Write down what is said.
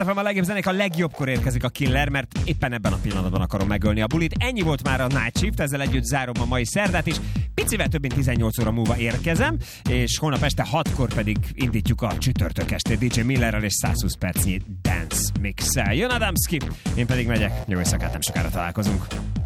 FM a legjobb zenék, a legjobbkor érkezik a Killer, mert éppen ebben a pillanatban akarom megölni a bulit. Ennyi volt már a Night Shift, ezzel együtt zárom a mai szerdát is. Picivel több mint 18 óra múlva érkezem, és holnap este 6-kor pedig indítjuk a csütörtök estét DJ Millerrel és 120 percnyi Dance Mix-el. Jön Adamski, én pedig megyek. Jó éjszakát, nem sokára találkozunk.